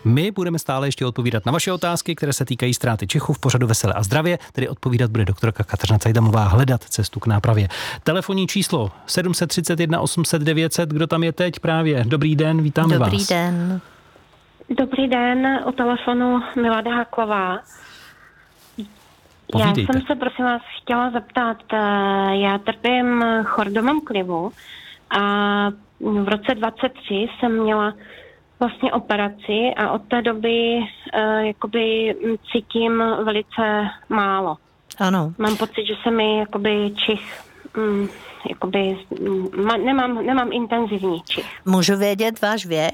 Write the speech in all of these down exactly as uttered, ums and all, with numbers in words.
My budeme stále ještě odpovídat na vaše otázky, které se týkají ztráty čichu v pořadu Veselé a zdravě, tedy odpovídat bude doktorka Kateřina Cajdamová, hledat cestu k nápravě. Telefonní číslo sedm set třicet jedna osm set devět set, kdo tam je teď právě? Dobrý den, vítáme vás. Dobrý den. Dobrý den, u telefonu Milada Haklová. Povídejte. Já jsem se prosím vás chtěla zeptat, já trpím chordomem klivu a v roce dvacet tři jsem měla vlastně operaci a od té doby uh, jakoby cítím velice málo. Ano. Mám pocit, že se mi jakoby čich, um, jakoby, um, nemám, nemám intenzivní čich. Můžu vědět váš věk?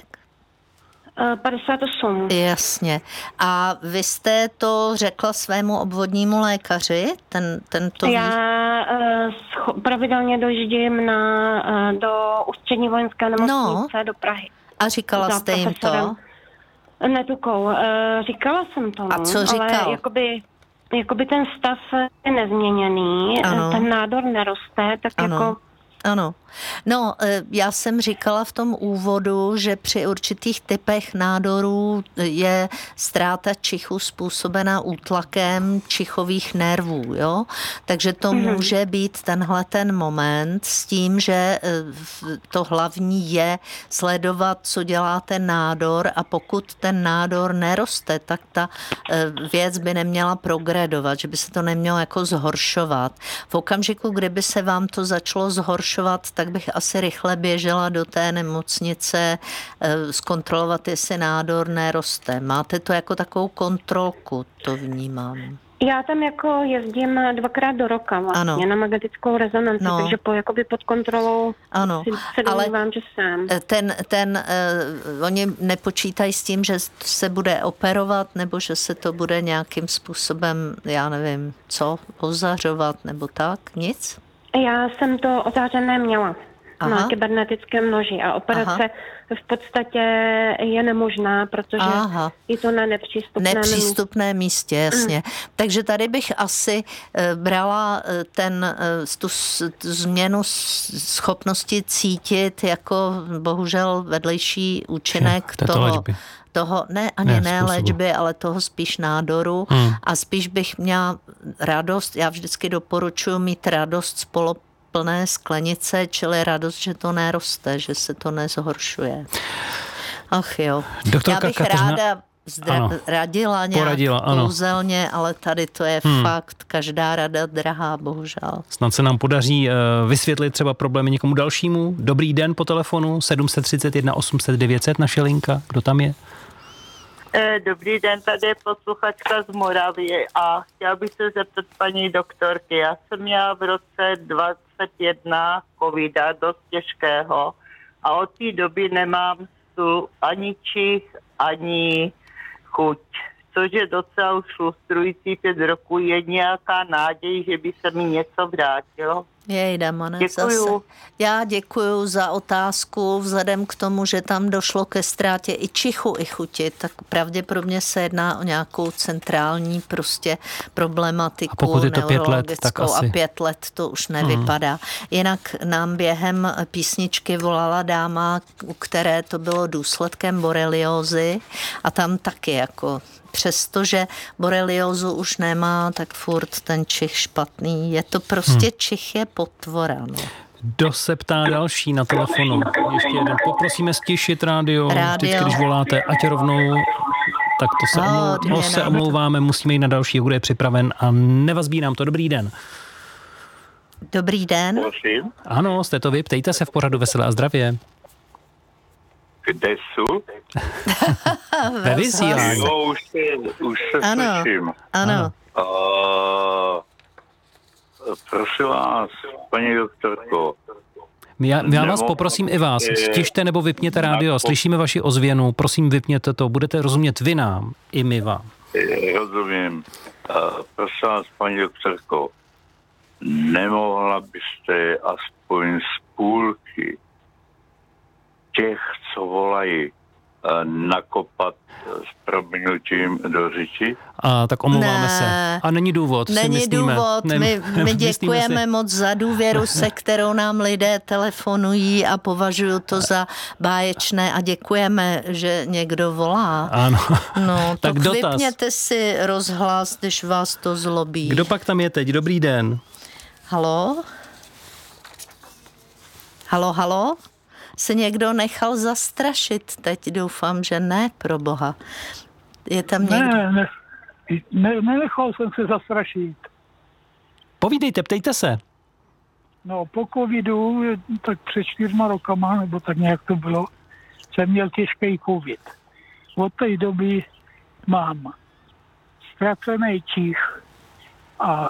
Uh, padesát osm. Jasně. A vy jste to řekla svému obvodnímu lékaři? Ten, ten to ví? Já uh, scho- pravidelně dojíždím na, uh, do ústřední vojenské nemocnice, no. do Prahy. A říkala jste jim to? Netukou. Uh, říkala jsem tomu. A co říkal? Ale jakoby, jakoby ten stav je nezměněný, ano. Ten nádor neroste, tak ano. jako... Ano. No, já jsem říkala v tom úvodu, že při určitých typech nádorů je ztráta čichu způsobená útlakem čichových nervů, jo? Takže to mm. může být tenhle ten moment s tím, že to hlavní je sledovat, co dělá ten nádor, a pokud ten nádor neroste, tak ta věc by neměla progredovat, že by se to nemělo jako zhoršovat. V okamžiku, kdyby se vám to začalo zhoršovat, tak bych asi rychle běžela do té nemocnice zkontrolovat, jestli nádor neroste. Máte to jako takovou kontrolku, to vnímám. Já tam jako jezdím dvakrát do roka vlastně ano. na magnetickou rezonanci, no. takže po, jakoby pod kontrolou ano. si se domnívám, že jsem. Ten, ten, uh, oni nepočítají s tím, že se bude operovat, nebo že se to bude nějakým způsobem, já nevím, co, ozařovat, nebo tak, nic? Já jsem to ozářené měla. Aha. Na kybernetickém noži a operace Aha. v podstatě je nemožná, protože Aha. je to na nepřístupném, nepřístupném místě. Jasně. Mm. Takže tady bych asi brala ten, tu, tu změnu schopnosti cítit jako bohužel vedlejší účinek je, toho, léčby. toho, ne ani ne, ne léčby, ale toho spíš nádoru mm. a spíš bych měla radost, já vždycky doporučuji mít radost spolu plné sklenice, čili radost, že to neroste, že se to nezhoršuje. Ach jo. Doktorka Já bych Kateřina... ráda zdra- radila nějak Poradila, kouzelně, ale tady to je hmm. fakt, každá rada drahá, bohužel. Snad se nám podaří uh, vysvětlit třeba problémy někomu dalšímu. Dobrý den po telefonu, sedm set třicet jedna osm set devět set, naše linka. Kdo tam je? Dobrý den, tady je posluchačka z Moravy a chtěla bych se zeptat paní doktorky. Já jsem měla v roce dvacet jedna covida, dost těžkého, a od té doby nemám tu ani čich, ani chuť. Což je docela už frustrující, pět roků. Je nějaká naděj, že by se mi něco vrátilo? Jejda, Mane, děkuju. Zase. Já děkuju za otázku. Vzhledem k tomu, že tam došlo ke ztrátě i čichu, i chuti, tak pravděpodobně se jedná o nějakou centrální prostě problematiku. A pokud je to pět let, tak asi. A pět let to už nevypadá. Hmm. Jinak nám během písničky volala dáma, u které to bylo důsledkem boreliózy, a tam taky jako přestože boreliózu už nemá, tak furt ten čich špatný. Je to prostě hmm. čich je potvora. No. Kdo se ptá další na telefonu? Ještě jeden. Poprosíme stišit rádio, rádio. Vždycky, když voláte, ať rovnou, tak to se, omlou, no, se omlouváme, musíme jít na další, kdo je připraven a nevazbí nám to. Dobrý den. Dobrý den. Prosím. Ano, jste to vy, ptejte se v pořadu Veselé a zdravě. Kde jsou? Ve vysílání. Jo, už se, už se ano, slyším. Ano. Uh, prosím vás, paní doktorko. Já, já vás poprosím i vás, stište nebo vypněte rádio, slyšíme vaši ozvěnu, prosím vypněte to, budete rozumět vy nám, i my vám. Rozumím. Uh, prosím vás, paní doktorko, nemohla byste aspoň z půlky těch, co volají, nakopat s prominutím do řeči? A tak omlouváme Ne. se. A není důvod, si Není myslíme. důvod, Ne, my, my myslíme děkujeme si. moc za důvěru, se kterou nám lidé telefonují a považuju to za báječné a děkujeme, že někdo volá. Ano. No, Tak tak dotaz. vypněte si rozhlas, když vás to zlobí. Kdo pak tam je teď? Dobrý den. Halo? Halo, halo? Se někdo nechal zastrašit teď? Doufám, že ne, pro boha. Je tam někdo? Ne, ne, ne, nenechal jsem se zastrašit. Povídejte, ptejte se. No, po covidu, tak před čtyřma rokama, nebo tak nějak to bylo, jsem měl těžký covid. Od té doby mám ztracený čich a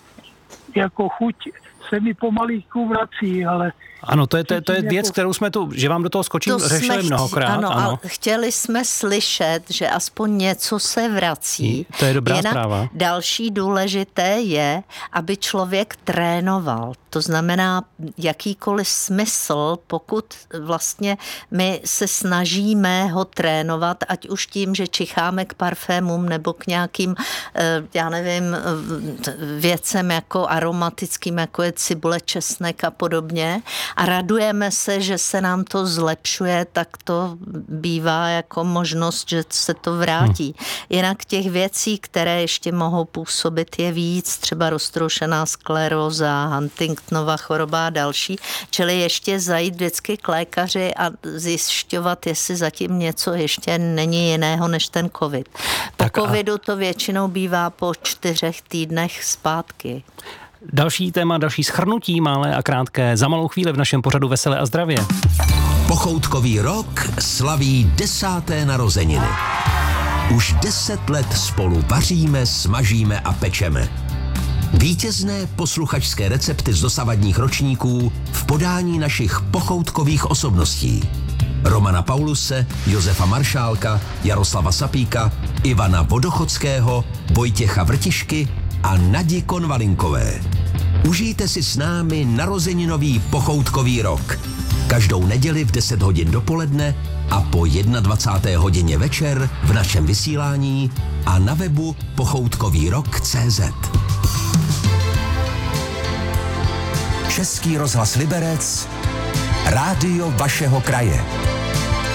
jako chuť se mi pomalíku vrací, ale... Ano, to je, to je, to je Jako- věc, kterou jsme tu, že vám do toho skočím, To řešili jsme chti- mnohokrát. Ano, Ano, ale chtěli jsme slyšet, že aspoň něco se vrací. To je dobrá Jinak zpráva. Další důležité je, aby člověk trénoval. To znamená jakýkoliv smysl, pokud vlastně my se snažíme ho trénovat, ať už tím, že čicháme k parfémům nebo k nějakým, eh, já nevím, eh, věcem jako aromatickým, jako je cibule, česnek a podobně. A radujeme se, že se nám to zlepšuje, tak to bývá jako možnost, že se to vrátí. Jinak těch věcí, které ještě mohou působit, je víc, třeba roztroušená skleróza, Huntingtonova choroba a další. Čili ještě zajít vždycky k lékaři a zjišťovat, jestli zatím něco ještě není jiného než ten covid. Po Tak a- covidu to většinou bývá po čtyřech týdnech zpátky. Další téma, další shrnutí malé a krátké za malou chvíli v našem pořadu Veselé a zdravě. Pochoutkový rok slaví desáté narozeniny. Už deset let spolu vaříme, smažíme a pečeme. Vítězné posluchačské recepty z dosavadních ročníků v podání našich pochoutkových osobností. Romana Pauluse, Josefa Maršálka, Jaroslava Sapíka, Ivana Vodochodského, Vojtěcha Vrtišky a Nadi Konvalinkové. Užijte si s námi narozeninový pochoutkový rok. Každou neděli v deset hodin dopoledne a po dvacáté jedné hodině večer v našem vysílání a na webu pochoutkový rok tečka cé zet. Český rozhlas Liberec, rádio vašeho kraje.